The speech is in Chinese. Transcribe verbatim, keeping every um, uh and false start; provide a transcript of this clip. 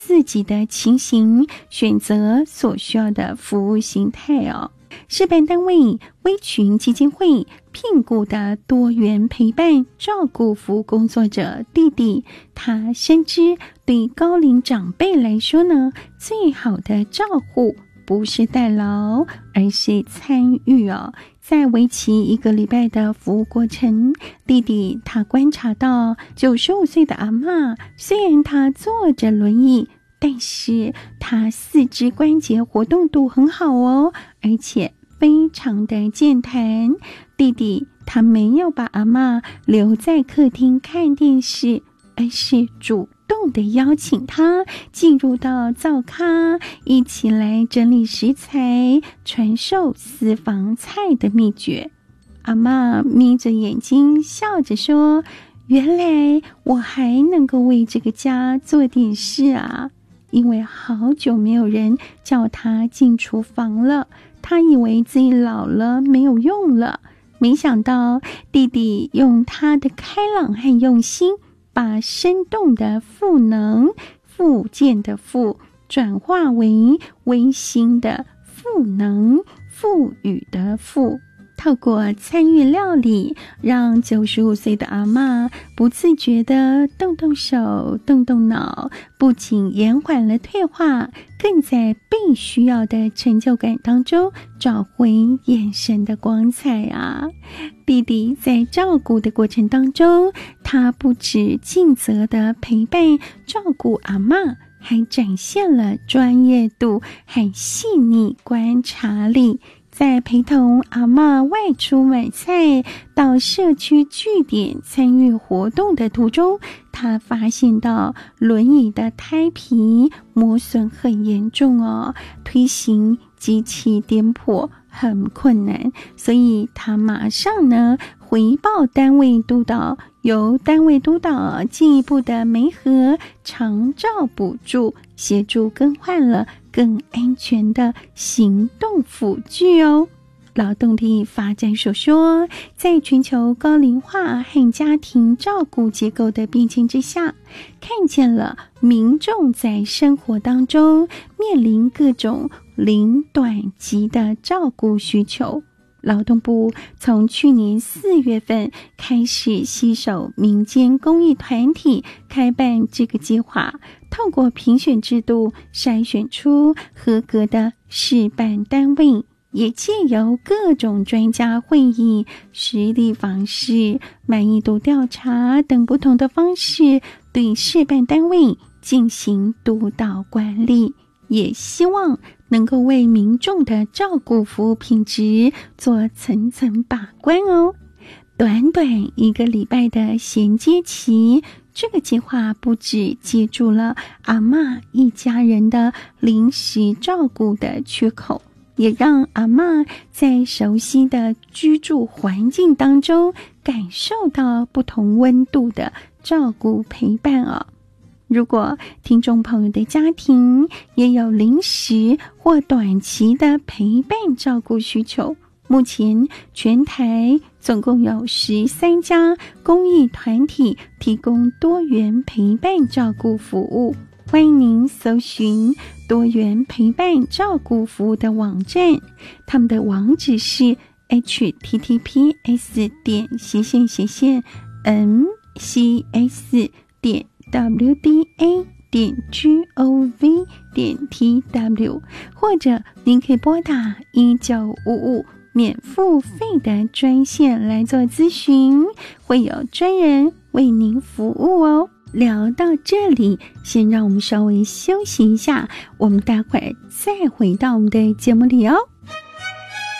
自己的情形选择所需要的服务形态哦。示范单位微群基金会聘雇的多元陪伴照顾服务工作者弟弟，他深知对高龄长辈来说呢，最好的照顾不是代劳，而是参与哦。在为期一个礼拜的服务过程，弟弟他观察到九十五岁的阿嬷，虽然他坐着轮椅，但是他四肢关节活动度很好哦，而且非常的健谈。弟弟他没有把阿嬷留在客厅看电视，而是主动的邀请他进入到灶咖，一起来整理食材，传授私房菜的秘诀。阿嬷眯着眼睛笑着说，原来我还能够为这个家做点事啊，因为好久没有人叫他进厨房了，他以为自己老了没有用了。没想到弟弟用他的开朗和用心，把生动的赋能，复健的复，转化为温馨的赋能，赋予的赋。透过参与料理，让九十五岁的阿嬷不自觉地动动手动动脑，不仅延缓了退化，更在被需要的成就感当中找回眼神的光彩啊。弟弟在照顾的过程当中，他不止尽责地陪伴照顾阿嬷，还展现了专业度和细腻观察力。在陪同阿嬷外出买菜到社区据点参与活动的途中，他发现到轮椅的胎皮磨损很严重哦，推行机器颠簸很困难，所以他马上呢回报单位督导，由单位督导进一步的媒合长照补助，协助更换了更安全的行动辅具哦。劳动力发展署说，在全球高龄化和家庭照顾结构的变迁之下，看见了民众在生活当中面临各种零短期的照顾需求。劳动部从去年四月份开始携手民间公益团体开办这个计划，透过评选制度筛选出合格的示范单位，也借由各种专家会议、实地访视、满意度调查等不同的方式，对示范单位进行督导管理，也希望能够为民众的照顾服务品质做层层把关哦。短短一个礼拜的衔接期，这个计划不只接住了阿嬷一家人的临时照顾的缺口，也让阿嬷在熟悉的居住环境当中感受到不同温度的照顾陪伴哦。如果听众朋友的家庭也有临时或短期的陪伴照顾需求，目前全台总共有十三家公益团体提供多元陪伴照顾服务，欢迎您搜寻多元陪伴照顾服务的网站，他们的网址是 h t t p s 点斜线斜线 n c s 点 w d a 点 g o v 点 t w， 或者您可以拨打一九五五免付费的专线来做咨询，会有专人为您服务哦。聊到这里，先让我们稍微休息一下，我们待会儿再回到我们的节目里哦。